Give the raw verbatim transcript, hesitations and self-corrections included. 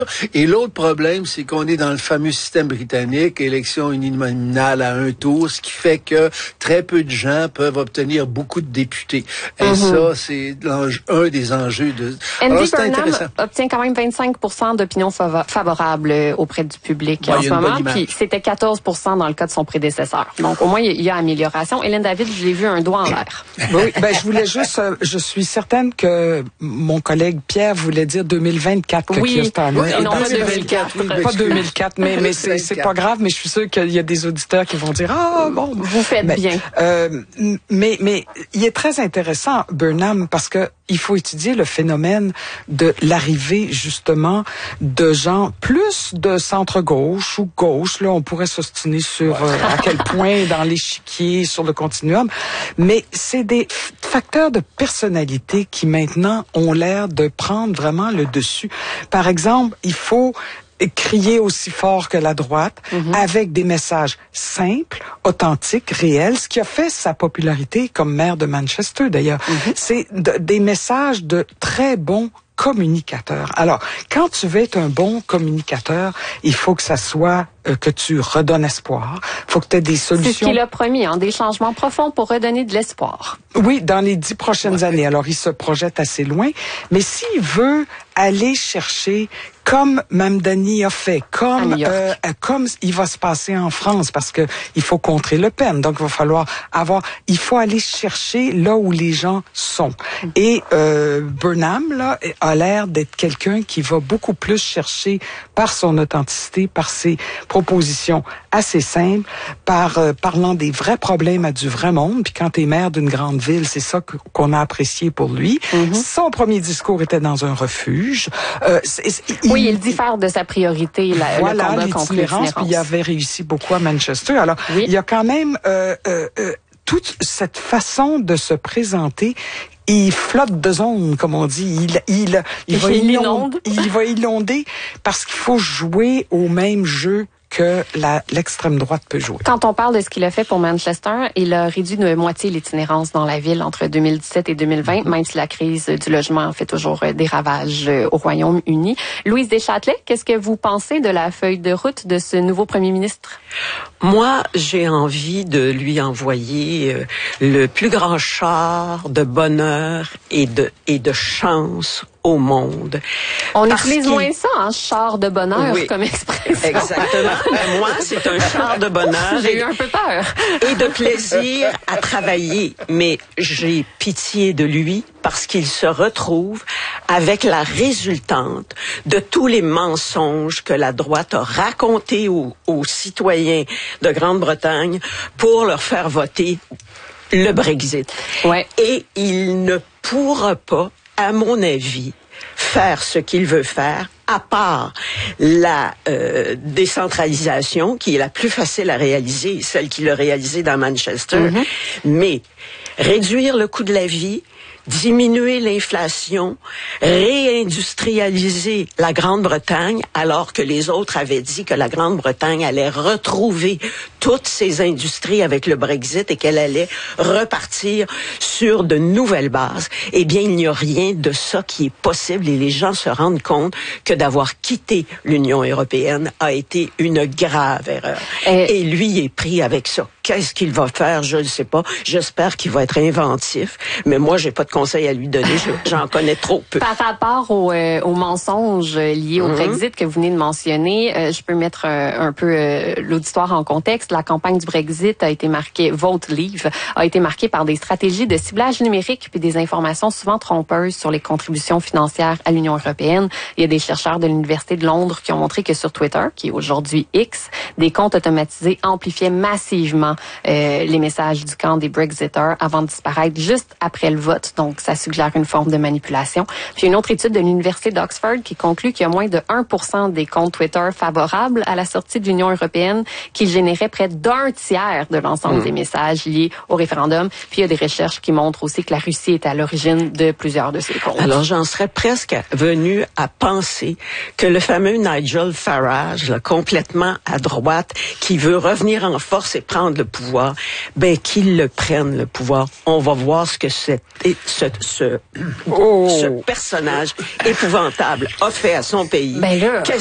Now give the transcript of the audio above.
Et l'autre problème, c'est qu'on est dans le fameux système britannique, élection uninominale à un tour, ce qui fait que très peu de gens peuvent obtenir beaucoup de députés. Et mm-hmm. ça, c'est un des enjeux de... Andy Burnham obtient quand même vingt-cinq pour cent d'opinions fav- favorables auprès du public ouais, en ce moment, puis c'était quatorze pour cent dans le cas de son prédécesseur. Donc, au moins, il y a amélioration. Hélène David, je l'ai vu un doigt en l'air. Oui, ben, je voulais juste... Euh, je suis certaine que mon collègue Pierre voulait dire deux mille vingt-quatre. Oui, que oui et non pas deux mille quatre. Oui, pas deux mille quatre, mais, mais c'est, c'est pas grave, mais je suis sûre qu'il y a des auditeurs qui vont dire « Ah, bon... » Vous faites mais, bien. Euh, mais, mais il est très intéressant, Burnham, parce que il faut étudier le phénomène de l'arrivée, justement, de gens plus de centre-gauche ou gauche. Là, on pourrait s'ostiner sur euh, à quel point dans l'échiquier, sur le continuum. Mais c'est des f- facteurs de personnalité qui, maintenant, ont l'air de prendre vraiment le dessus. Par exemple, il faut crier aussi fort que la droite, mm-hmm. avec des messages simples, authentiques, réels, ce qui a fait sa popularité comme maire de Manchester, d'ailleurs. Mm-hmm. C'est de, des messages de très bons communicateur. Alors, quand tu veux être un bon communicateur, il faut que ça soit euh, que tu redonnes espoir. Il faut que tu aies des solutions. C'est ce qu'il a promis, hein, des changements profonds pour redonner de l'espoir. Oui, dans les dix prochaines ouais. années. Alors, il se projette assez loin. Mais s'il veut aller chercher, comme Mamdani a fait, comme euh, comme il va se passer en France, parce que il faut contrer Le Pen. Donc, il va falloir avoir... Il faut aller chercher là où les gens sont. Et euh, Burnham, là, a l'air d'être quelqu'un qui va beaucoup plus chercher par son authenticité, par ses propositions assez simples, par euh, parlant des vrais problèmes à du vrai monde. Puis quand t'es maire d'une grande ville, c'est ça que, qu'on a apprécié pour lui. Mm-hmm. Son premier discours était dans un refuge. Euh, c'est, c'est, il, oui, il diffère de sa priorité, la, voilà, le combat contre l'itinérance. Puis il avait réussi beaucoup à Manchester. Alors, oui. il y a quand même euh, euh, euh, toute cette façon de se présenter. Il flotte de zone, comme on dit. Il, il, il, va, il, inonde, il va inonder parce qu'il faut jouer au même jeu que la, l'extrême droite peut jouer. Quand on parle de ce qu'il a fait pour Manchester, il a réduit de moitié l'itinérance dans la ville entre deux mille dix-sept et deux mille vingt, même si la crise du logement fait toujours des ravages au Royaume-Uni. Louise Deschâtelet, qu'est-ce que vous pensez de la feuille de route de ce nouveau premier ministre? Moi, j'ai envie de lui envoyer euh, le plus grand char de bonheur et de, et de chance au monde. On utilise moins ça, un hein, char de bonheur oui, comme expression. Exactement. Moi, c'est un char de bonheur. J'ai eu un peu peur. Et de plaisir à travailler. Mais j'ai pitié de lui parce qu'il se retrouve avec la résultante de tous les mensonges que la droite a racontés aux, aux citoyens de Grande-Bretagne pour leur faire voter le Brexit. Ouais. Et il ne pourra pas, à mon avis, faire ce qu'il veut faire, à part la euh, décentralisation, qui est la plus facile à réaliser, celle qu'il a réalisée dans Manchester, mm-hmm. mais réduire le coût de la vie, diminuer l'inflation, réindustrialiser la Grande-Bretagne, alors que les autres avaient dit que la Grande-Bretagne allait retrouver toutes ses industries avec le Brexit et qu'elle allait repartir sur de nouvelles bases. Eh bien, il n'y a rien de ça qui est possible et les gens se rendent compte que d'avoir quitté l'Union européenne a été une grave erreur. Et, et lui est pris avec ça. Qu'est-ce qu'il va faire? Je ne sais pas. J'espère qu'il va être inventif, mais moi, j'ai pas de conseils à lui donner. J'en connais trop peu. Par rapport aux euh, au mensonges liés au mm-hmm. Brexit que vous venez de mentionner, euh, je peux mettre euh, un peu euh, l'auditoire en contexte. La campagne du Brexit a été marquée, Vote Leave, a été marquée par des stratégies de ciblage numérique puis des informations souvent trompeuses sur les contributions financières à l'Union européenne. Il y a des chercheurs de l'Université de Londres qui ont montré que sur Twitter, qui est aujourd'hui X, des comptes automatisés amplifiaient massivement euh, les messages du camp des Brexiters avant de disparaître juste après le vote. Donc, ça suggère une forme de manipulation. Puis, une autre étude de l'Université d'Oxford qui conclut qu'il y a moins de un pour cent des comptes Twitter favorables à la sortie de l'Union européenne qui généraient près d'un tiers de l'ensemble mmh. des messages liés au référendum. Puis, il y a des recherches qui montrent aussi que la Russie est à l'origine de plusieurs de ces comptes. Alors, j'en serais presque venu à penser que le fameux Nigel Farage, là, complètement à droite, qui veut revenir en force et prendre de pouvoir, ben qu'ils le prennent, le pouvoir. On va voir ce que c'est, ce, ce, oh. ce personnage épouvantable a fait à son pays. Ben là,